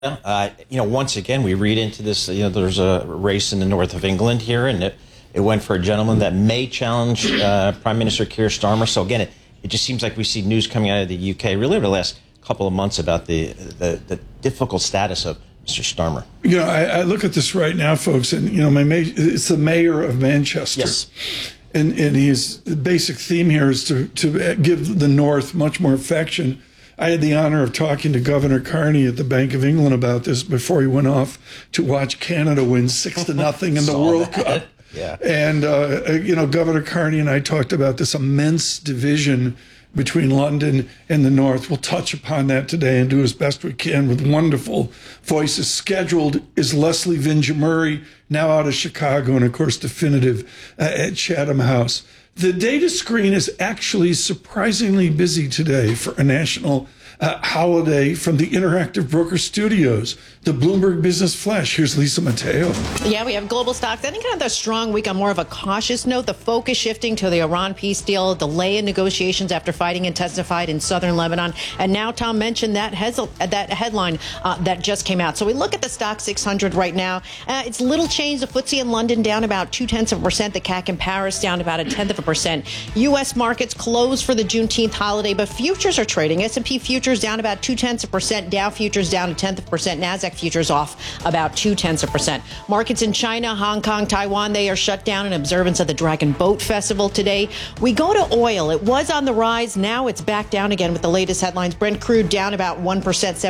Once again, we read into this. There's a race in the north of England here, and it went for a gentleman that may challenge Prime Minister Keir Starmer. So again, it just seems like we see news coming out of the UK really over the last couple of months about the difficult status of Mr. Starmer. I look at this right now, folks, and it's the mayor of Manchester. Yes. And his basic theme here is to give the North much more affection. I had the honor of talking to Governor Carney at the Bank of England about this before he went off to watch Canada win 6-0 in the World Cup. Yeah. And, Governor Carney and I talked about this immense division between London and the North. We'll touch upon that today and do as best we can with wonderful voices. Scheduled is Leslie Vinja-Murray, now out of Chicago, and of course Definitive at Chatham House. The data screen is actually surprisingly busy today for a national holiday from the Interactive Broker Studios, the Bloomberg Business Flash. Here's Lisa Mateo. Yeah, we have global stocks. I think kind of a strong week on more of a cautious note. The focus shifting to the Iran peace deal, delay in negotiations after fighting intensified in southern Lebanon. And now Tom mentioned that headline that just came out. So we look at the stock 600 right now. It's little change. The FTSE in London down about 0.2%. The CAC in Paris down about 0.1%. U.S. markets closed for the Juneteenth holiday, but futures are trading. S&P futures down about 0.2%. Dow futures down 0.1%. NASDAQ futures off about 0.2%. Markets in China, Hong Kong, Taiwan, they are shut down in observance of the Dragon Boat Festival today. We go to oil. It was on the rise. Now it's back down again with the latest headlines. Brent crude down about 1%,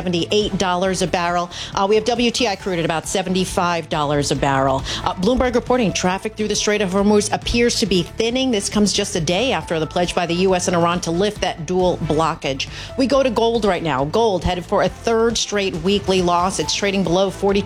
$78 a barrel. We have WTI crude at about $75 a barrel. Bloomberg reporting traffic through the Strait of Hormuz appears to be thinning. This comes just a day after the pledge by the U.S. and Iran to lift that dual blockage. We go to gold right now. Gold headed for a third straight weekly loss. It's trading below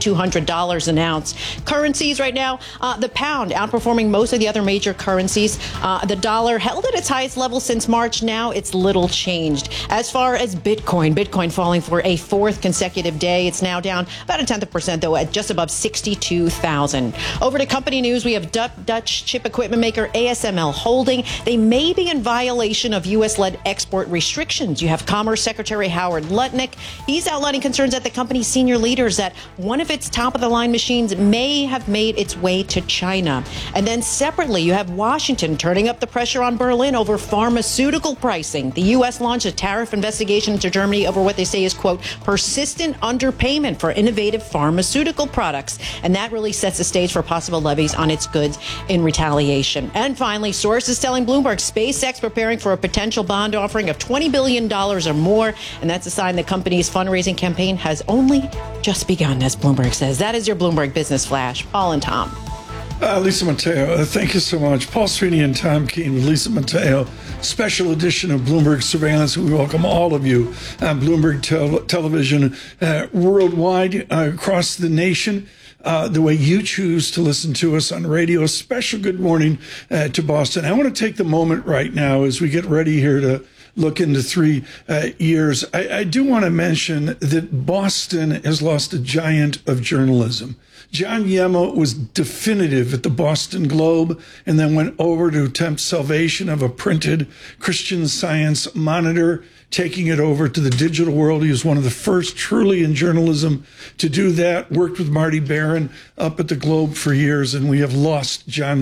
$4,200 an ounce. Currencies right now, the pound outperforming most of the other major currencies. The dollar held at its highest level since March. Now it's little changed. As far as Bitcoin falling for a fourth consecutive day. It's now down about 0.1%, though, at just above 62,000. Over to company news, we have Dutch chip equipment maker ASML Holding. They may be in violation of U.S.-led export restrictions. You have Commerce Secretary Howard Lutnick. He's outlining concerns at the company's senior leaders that one of its top-of-the-line machines may have made its way to China. And then separately, you have Washington turning up the pressure on Berlin over pharmaceutical pricing. The U.S. launched a tariff investigation into Germany over what they say is, quote, persistent underpayment for innovative pharmaceutical products. And that really sets the stage for possible levies on its goods in retaliation. And finally, sources telling Bloomberg SpaceX preparing for a potential bond offering of $20 billion or more. And that's a sign the company's fundraising campaign has only just begun, as Bloomberg says. That is your Bloomberg Business Flash. Paul and Tom. Lisa Mateo, thank you so much. Paul Sweeney and Tom Keene with Lisa Mateo, special edition of Bloomberg Surveillance. We welcome all of you on Bloomberg Television worldwide, across the nation. The way you choose to listen to us on radio. A special good morning to Boston. I want to take the moment right now as we get ready here to look into 3 years. I do want to mention that Boston has lost a giant of journalism. John Yema was definitive at the Boston Globe and then went over to attempt salvation of a printed Christian Science monitor, taking it over to the digital world. He was one of the first truly in journalism to do that, worked with Marty Baron up at the Globe for years, and we have lost John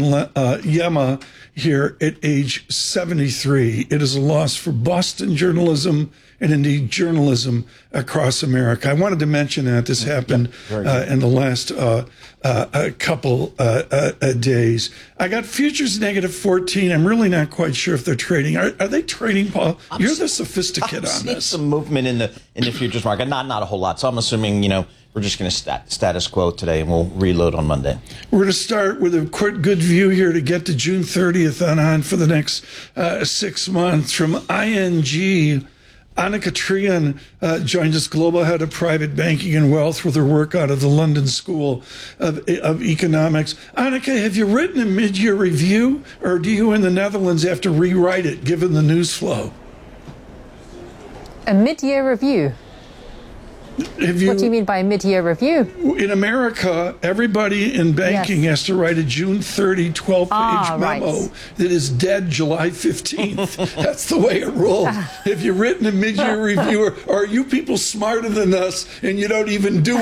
Yema here at age 73. It is a loss for Boston journalism and indeed journalism across America. I wanted to mention that this happened in the last couple days. I got futures negative 14. I'm really not quite sure if they're trading. Are they trading, Paul? You're the sophisticate on this. Some movement in the futures market, not a whole lot. So I'm assuming we're just going to status quo today, and we'll reload on Monday. We're going to start with a quick good view here to get to June 30th on for the next 6 months. From ING, Annika Trian joins us, Global Head of Private Banking and Wealth, with her work out of the London School of Economics. Annika, have you written a mid-year review, or do you in the Netherlands have to rewrite it, given the news flow? A mid-year review? What do you mean by a mid-year review? In America, everybody in banking has to write a June 30, 12-page memo that is dead July 15th. That's the way it rolls. If you've written a mid-year review, or are you people smarter than us and you don't even do